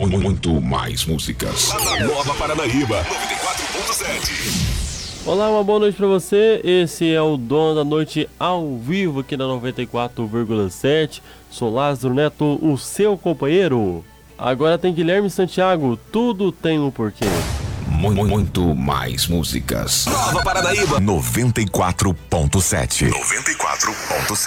Muito mais músicas. Nova Paranaíba 94.7. Olá, uma boa noite pra você. Esse é o Dono da Noite ao vivo aqui na 94,7. Sou Lázaro Neto, o seu companheiro. Agora tem Guilherme Santiago, tudo tem um porquê. Muito mais músicas. Nova Paranaíba 94.7. 94.7.